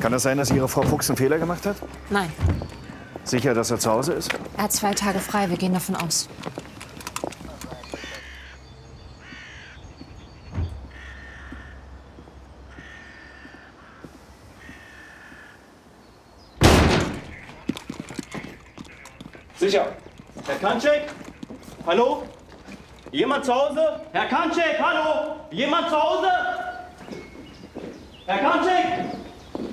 Kann das sein, dass Ihre Frau Fuchs einen Fehler gemacht hat? Nein. Sicher, dass er zu Hause ist? Er hat 2 Tage frei. Wir gehen davon aus. Sicher. Herr Kanczek? Hallo? Jemand zu Hause? Herr Kanczek, hallo? Jemand zu Hause? Herr Kanczek?